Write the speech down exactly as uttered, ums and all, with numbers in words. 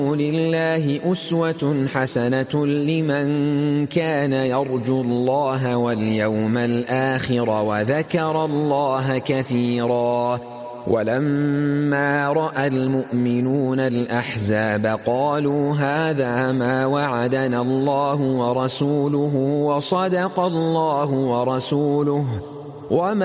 لله أسوة حسنة لمن كان يرجو الله واليوم الآخر وذكر الله كثيرا. ولما رأى المؤمنون الأحزاب قالوا هذا ما وعدنا الله ورسوله وصدق الله ورسوله وما